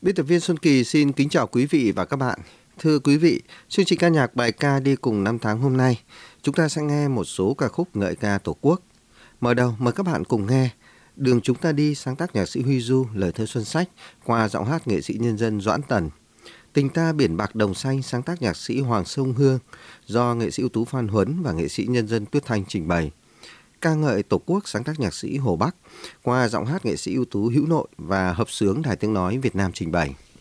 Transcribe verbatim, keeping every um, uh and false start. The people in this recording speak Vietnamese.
Biên tập viên Xuân Kỳ xin kính chào quý vị và các bạn. Thưa quý vị, chương trình ca nhạc bài ca đi cùng năm tháng hôm nay, chúng ta sẽ nghe một số ca khúc ngợi ca Tổ quốc. Mở đầu mời các bạn cùng nghe Đường chúng ta đi sáng tác nhạc sĩ Huy Du, lời thơ Xuân Sách qua giọng hát nghệ sĩ nhân dân Doãn Tần. Tình ta biển bạc đồng xanh sáng tác nhạc sĩ Hoàng Sông Hương do nghệ sĩ ưu tú Phan Huấn và nghệ sĩ nhân dân Tuyết Thanh trình bày. Ca ngợi Tổ quốc sáng tác nhạc sĩ Hồ Bắc qua giọng hát nghệ sĩ ưu tú Hữu Nội và hợp xướng Đài Tiếng nói Việt Nam trình bày.